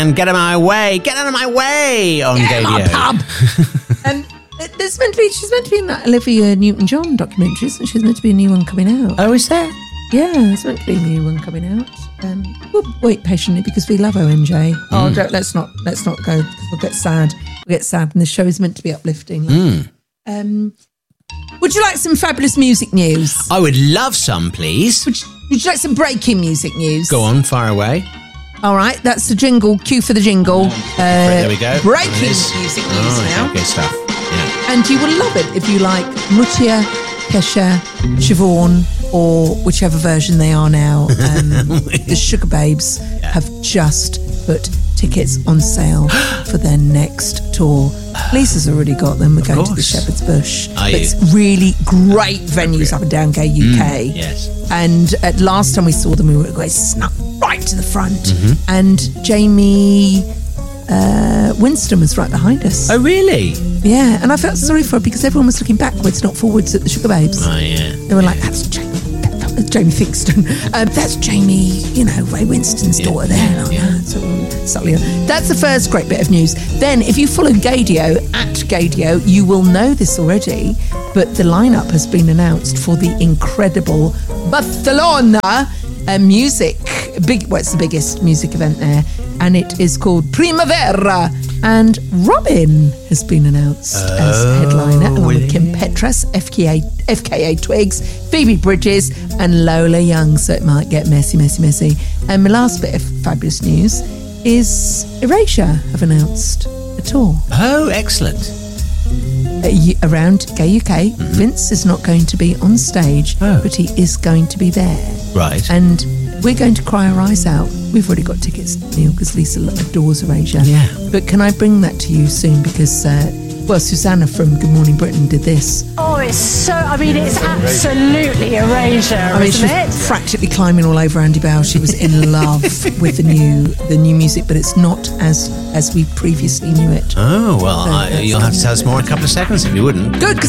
And Get Out of My Way. Get Out of My Way on Gadio. Pub. She's meant to be in that Olivia Newton-John documentary, isn't she? She's meant to be a new one coming out. Oh, is there? Yeah, there's meant to be a new one coming out. We'll wait patiently because we love ONJ. Let's not go because we'll get sad. And the show is meant to be uplifting. Would you like some fabulous music news? I would love some, please. Would you like some breaking music news? Go on, fire away. All right, that's the jingle. Cue for the jingle. There we go. Breaking music news now. Okay, stuff. Yeah. And you will love it if you like Mutia, Kesha, Siobhan, or whichever version they are now. The Sugar Babes have just put tickets on sale for their next tour. Lisa's already got them. We're going to the Shepherd's Bush. It's really great venues up and down Gay UK. Yes. And last time we saw them, we were going snuck right to the front. And Jamie Winston was right behind us. Oh, really? Yeah, and I felt sorry for her because everyone was looking backwards, not forwards at the Sugar Babes. Oh, yeah. They were like, that's Jamie Thingston. That's Jamie, Ray Winston's daughter there. That's the first great bit of news. Then, if you follow Gadio, at Gadio, you will know this already, but the lineup has been announced for the incredible Barcelona it's the biggest music event there, and it is called Primavera. And Robin has been announced as headliner, along with Kim Petras, FKA Twigs, Phoebe Bridges, and Lola Young. So it might get messy. And my last bit of fabulous news is Erasure have announced a tour. Oh, excellent. Around Gay UK. Vince is not going to be on stage, but he is going to be there. Right. And we're going to cry our eyes out. We've already got tickets, Neil, because Lisa adores Erasure. Yeah. But can I bring that to you soon? Because, Susanna from Good Morning Britain did this. Oh, it's absolutely Erasure, she was practically climbing all over Andy Bell. She was in love with the new music, but it's not as we previously knew it. Oh, well, you'll have to tell us more in a couple of seconds if you wouldn't. Good, because